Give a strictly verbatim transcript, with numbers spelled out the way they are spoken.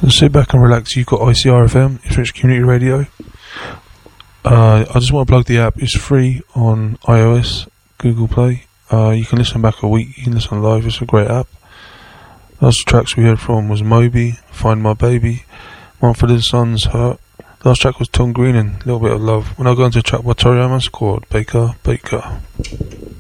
So sit back and relax. You've got I C R F M, Ipswich Community Radio. Uh, I just want to plug the app. It's free on iOS, Google Play. Uh, you can listen back a week. You can listen live. It's a great app. Last tracks we heard from was Moby, Find My Baby, Mumford and Sons, Hurt. Last track was Tom Green and A Little Bit of Love. When I go into a track by Tori Amos called Baker, Baker.